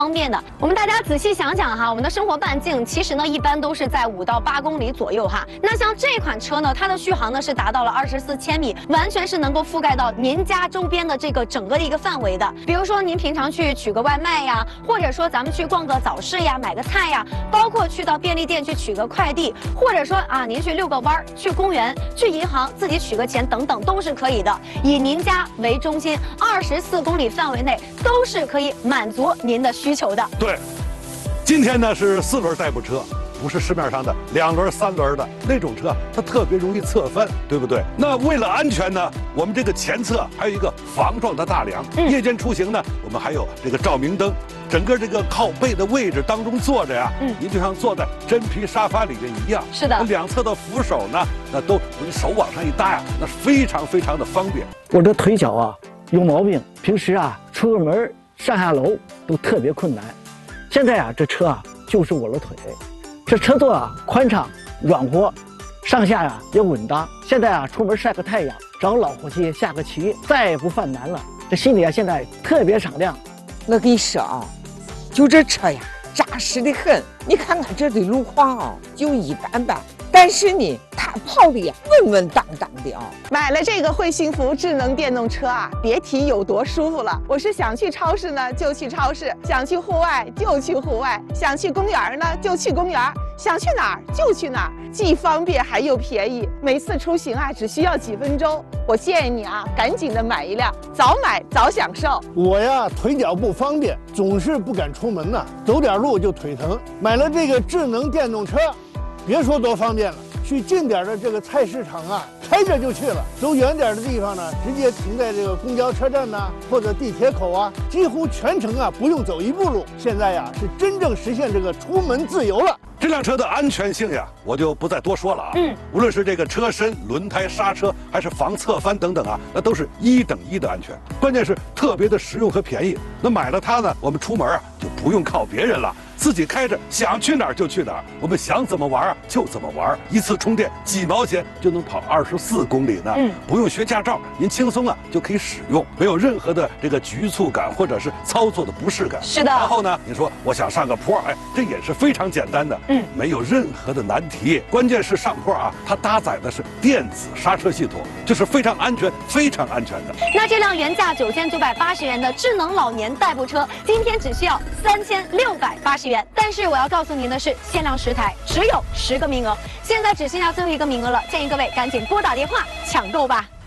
方便的。我们大家仔细想想哈，我们的生活半径其实呢一般都是在5到8公里左右哈。那像这款车呢，它的续航呢是达到了24千米，完全是能够覆盖到您家周边的这个整个的一个范围的。比如说您平常去取个外卖呀，或者说咱们去逛个早市呀，买个菜呀，包括去到便利店去取个快递，或者说啊您去遛个弯儿，去公园，去银行自己取个钱等等都是可以的。以您家为中心，24公里范围内都是可以满足您的需求的。 对，今天呢是4轮代步车，不是市面上的2轮、3轮的那种车，它特别容易侧翻，对不对？那为了安全呢，我们这个前侧还有一个防撞的大梁。夜间出行呢，我们还有这个照明灯。整个这个靠背的位置当中坐着呀，您就像坐在真皮沙发里面一样。 是的， 两侧的扶手呢，那都你手往上一搭呀，那非常非常的方便。 我这腿脚啊有毛病，平时啊出个门上下楼都特别困难。现在啊这车啊就是我的腿，这车座啊宽敞软和，上下呀也稳当。现在啊出门晒个太阳，找老伙计下个棋，再也不犯难了。这心里啊现在特别敞亮。 我跟你说啊，就这车呀，扎实的很。你看看这的路况啊，就一般般，但是呢，它跑的呀稳稳当当的啊。 买了这个会幸福智能电动车啊，别提有多舒服了。我是想去超市呢就去超市，想去户外就去户外，想去公园呢就去公园，想去哪儿就去哪儿，既方便还又便宜。每次出行啊只需要几分钟。我建议你啊，赶紧的买一辆，早买早享受。 我呀腿脚不方便，总是不敢出门呐，走点路就腿疼。买了这个智能电动车，别说多方便了，去近点的这个菜市场啊，开着就去了；走远点的地方呢，直接停在这个公交车站呐，或者地铁口啊，几乎全程啊不用走一步路。现在呀是真正实现这个出门自由了。 这辆车的安全性呀，我就不再多说了啊。无论是这个车身、轮胎、刹车，还是防侧翻等等啊，那都是1等1的安全。关键是特别的实用和便宜。那买了它呢，我们出门啊就不用靠别人了，自己开着想去哪儿就去哪儿，我们想怎么玩啊就怎么玩，一次充电几毛钱就能跑24公里呢。不用学驾照，您轻松啊就可以使用，没有任何的这个局促感或者是操作的不适感。 是的。 然后呢，你说我想上个坡，哎，这也是非常简单的。没有任何的难题。关键是上坡啊，它搭载的是电子刹车系统，就是非常安全、非常安全的。 那这辆原价9980元的智能老年代步车，今天只需要3680元。但是我要告诉您的是，限量10台，只有10个名额，现在只剩下最后1个名额了，建议各位赶紧拨打电话抢购吧。